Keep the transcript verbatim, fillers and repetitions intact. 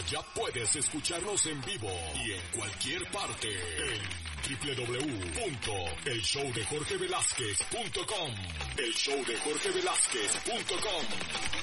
ya puedes escucharnos en vivo y en cualquier parte en doble u doble u doble u punto el show de jorge velázquez punto com. el show de jorge velázquez punto com.